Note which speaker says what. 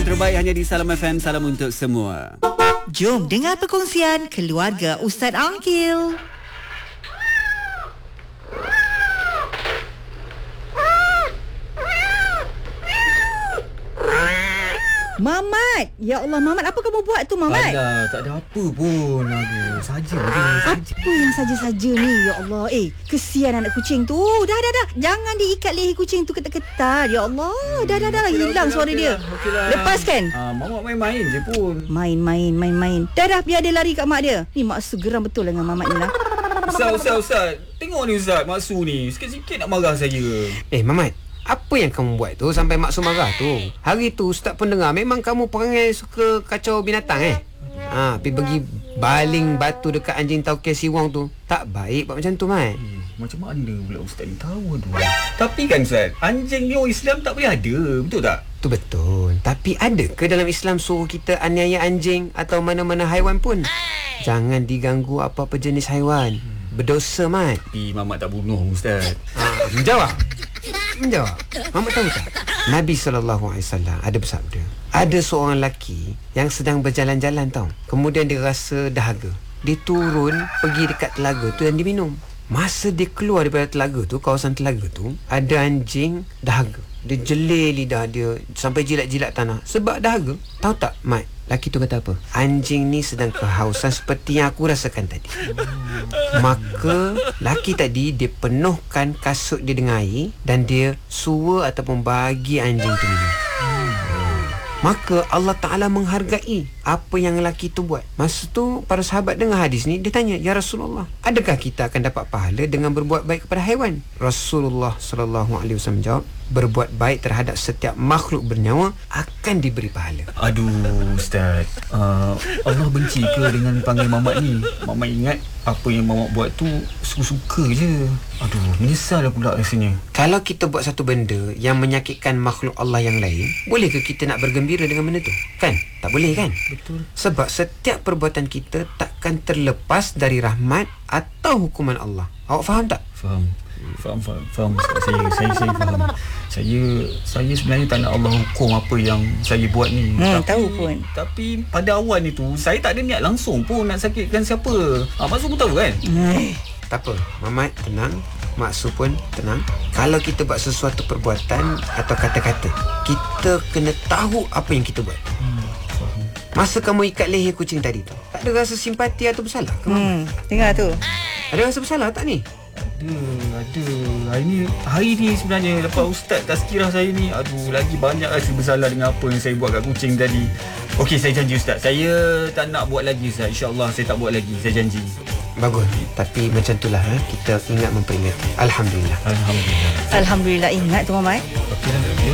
Speaker 1: yang terbaik hanya di Salam FM. Salam untuk semua.
Speaker 2: Jom dengar perkongsian keluarga Ustaz Angkil. Mamat, ya Allah Mamat, apa kamu buat tu Mamat?
Speaker 3: Alah, tak ada apa pun. Aduh, saja je.
Speaker 2: Apa yang saja-saja ni, ya Allah. Kesian anak kucing tu. Dah. Jangan diikat leher kucing tu ketat-ketat. Ya Allah, dah. Hilang suara dia. Lepaskan.
Speaker 3: Mamat main-main je pun.
Speaker 2: Main. Dah, biar dia lari kat mak dia. Ni mak Su geram betul dengan Mamat ni lah.
Speaker 3: Ustaz. Tengok ni Ustaz, Mak Su ni. Sikit-sikit nak marah saya.
Speaker 4: Mamat, apa yang kamu buat tu sampai Mak Su marah tu? Hari tu Ustaz pun dengar memang kamu perangai suka kacau binatang pergi pergi baling batu dekat anjing tauke siwang tu. Tak baik buat macam tu, Mat.
Speaker 3: Macam mana pula Ustaz ni tahu tu? Tapi kan Ustaz, anjing ni orang Islam tak boleh ada, betul tak?
Speaker 4: Tu betul. Tapi ada ke dalam Islam suruh kita aniaya anjing atau mana-mana haiwan pun? Jangan diganggu apa-apa jenis haiwan. Berdosa, Mat.
Speaker 3: Tapi Mamat tak bunuh Ustaz.
Speaker 4: Menjawab. Mamat tahu tak? Nabi SAW ada bersabda, ada seorang lelaki yang sedang berjalan-jalan tau. Kemudian dia rasa dahaga. Dia turun pergi dekat telaga tu dan dia minum. Masa dia keluar daripada telaga tu, kawasan telaga tu, ada anjing dahaga. Dia jelir lidah dia sampai jilat-jilat tanah sebab dahaga. Tahu tak, Mat? Laki tu kata apa? Anjing ni sedang kehausan seperti yang aku rasakan tadi. Maka laki tadi dia penuhkan kasut dia dengan air dan dia sua ataupun bagi anjing tu minum. Maka Allah Ta'ala menghargai apa yang lelaki tu buat. Masa tu para sahabat dengar hadis ni, dia tanya, "Ya Rasulullah, adakah kita akan dapat pahala dengan berbuat baik kepada haiwan?" Rasulullah SAW menjawab, berbuat baik terhadap setiap makhluk bernyawa akan diberi pahala.
Speaker 3: Aduh Ustaz, Allah benci ke dengan panggil Mamat ni? Mamat ingat apa yang Mamat buat tu suka-suka je. Aduh, menyesal lah pula rasanya.
Speaker 4: Kalau kita buat satu benda yang menyakitkan makhluk Allah yang lain, boleh ke kita nak bergembira dengan benda tu? Kan? Tak boleh kan?
Speaker 3: Betul.
Speaker 4: Sebab setiap perbuatan kita takkan terlepas dari rahmat atau hukuman Allah. Awak faham tak?
Speaker 3: Faham Ustaz. Saya faham. Saya sebenarnya tak nak Allah hukum apa yang saya buat ni.
Speaker 2: Tahu pun.
Speaker 3: Tapi pada awal itu saya tak ada niat langsung pun nak sakitkan siapa. Maksud pun tahu kan?
Speaker 4: Tak apa, Mamat tenang, Mak Su pun tenang. Kalau kita buat sesuatu perbuatan atau kata-kata, kita kena tahu apa yang kita buat. Masa kamu ikat leher kucing tadi tu, tak ada rasa simpati atau bersalah ke, Mamat?
Speaker 2: Dengar tu.
Speaker 4: Ada rasa bersalah tak ni?
Speaker 3: Ada. Hari ni sebenarnya lepas Ustaz tazkirah saya ni, lagi banyak rasa bersalah dengan apa yang saya buat kat kucing tadi. Okey, saya janji Ustaz, saya tak nak buat lagi Ustaz. InsyaAllah saya tak buat lagi, saya janji.
Speaker 4: Bagus. Tapi macam itulah, kita ingat memperingati. Alhamdulillah.
Speaker 2: Alhamdulillah ingat tu Mamat.
Speaker 3: Okey lah.